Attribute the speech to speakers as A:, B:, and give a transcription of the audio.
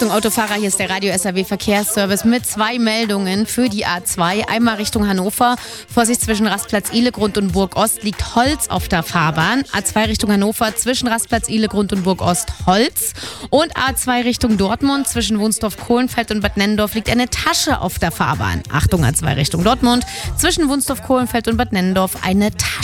A: Achtung Autofahrer, hier ist der Radio SAW Verkehrsservice mit 2 Meldungen für die A2. Einmal Richtung Hannover. Vorsicht, zwischen Rastplatz Ihlegrund und Burg-Ost liegt Holz auf der Fahrbahn. A2 Richtung Hannover, zwischen Rastplatz Ihlegrund und Burg-Ost Holz. Und A2 Richtung Dortmund, zwischen Wunsdorf-Kohlenfeld und Bad Nennendorf liegt eine Tasche auf der Fahrbahn. Achtung A2 Richtung Dortmund, zwischen Wunsdorf-Kohlenfeld und Bad Nennendorf eine Tasche.